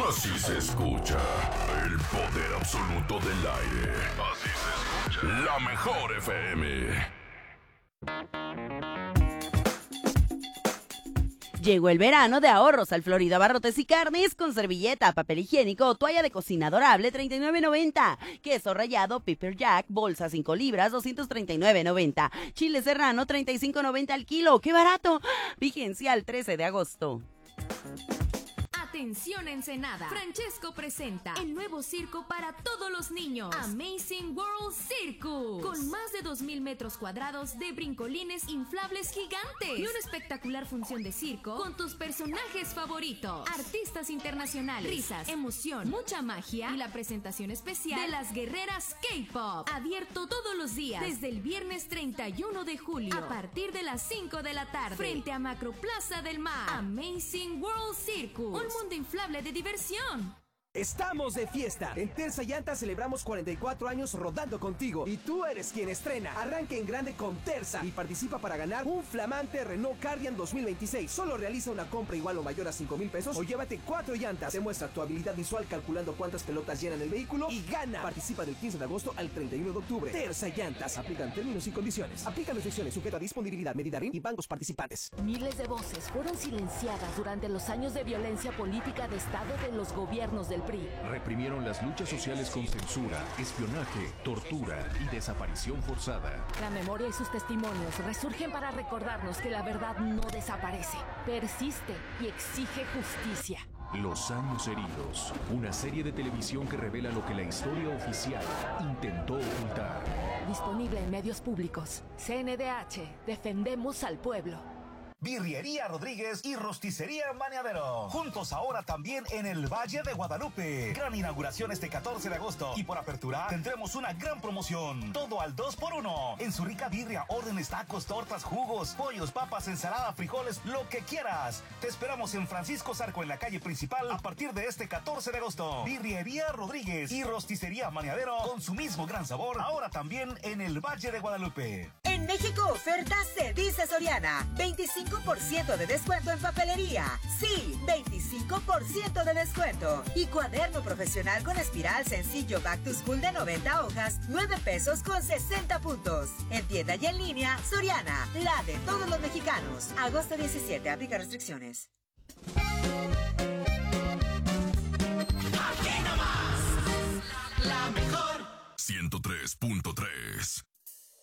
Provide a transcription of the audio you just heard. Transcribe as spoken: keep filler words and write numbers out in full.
Así se escucha el poder absoluto del aire. Así se escucha la mejor F M. Llegó el verano de ahorros al Florida Barrotes y Carnes con servilleta, papel higiénico o toalla de cocina adorable treinta y nueve noventa. Queso rallado Pepper Jack, bolsa cinco libras doscientos treinta y nueve noventa. Chile serrano treinta y cinco noventa al kilo. ¡Qué barato! Vigencia el trece de agosto. Atención Ensenada, Francesco presenta el nuevo circo para todos los niños, Amazing World Circus, con más de dos mil metros cuadrados de brincolines inflables gigantes y una espectacular función de circo con tus personajes favoritos, artistas internacionales, risas, emoción, mucha magia y la presentación especial de las guerreras K-pop, abierto todos los días desde el viernes treinta y uno de julio a partir de las cinco de la tarde frente a Macroplaza del Mar. Amazing World Circus, un mundo inflable de diversión. Estamos de fiesta. En Terza Llantas celebramos cuarenta y cuatro años rodando contigo y tú eres quien estrena. Arranca en grande con Terza y participa para ganar un flamante Renault Cardian dos mil veintiséis. Solo realiza una compra igual o mayor a cinco mil pesos o llévate cuatro llantas. Demuestra tu habilidad visual calculando cuántas pelotas llenan el vehículo y gana. Participa del quince de agosto al treinta y uno de octubre. Terza Llantas. Aplican términos y condiciones. Aplican restricciones sujeto a disponibilidad, medida R I N y bancos participantes. Miles de voces fueron silenciadas durante los años de violencia política de Estado de los gobiernos del P R I. Reprimieron las luchas sociales con censura, espionaje, tortura y desaparición forzada. La memoria y sus testimonios resurgen para recordarnos que la verdad no desaparece, persiste y exige justicia. Los años heridos, una serie de televisión que revela lo que la historia oficial intentó ocultar. Disponible en medios públicos. C N D H, defendemos al pueblo. Birrería Rodríguez y Rosticería Maniadero. Juntos ahora también en el Valle de Guadalupe. Gran inauguración este catorce de agosto. Y por apertura tendremos una gran promoción. Todo al dos por uno. En su rica birria, órdenes, tacos, tortas, jugos, pollos, papas, ensalada, frijoles, lo que quieras. Te esperamos en Francisco Zarco en la calle principal a partir de este catorce de agosto. Birrería Rodríguez y Rosticería Maniadero con su mismo gran sabor. Ahora también en el Valle de Guadalupe. En México oferta se dice Soriana. veinticinco por ciento de descuento en papelería. Sí, veinticinco por ciento de descuento. Y cuaderno profesional con espiral sencillo Back to School de noventa hojas, nueve pesos con sesenta puntos. En tienda y en línea, Soriana, la de todos los mexicanos. Agosto diecisiete, aplica restricciones. Aquí nomás, la mejor. ciento tres punto tres.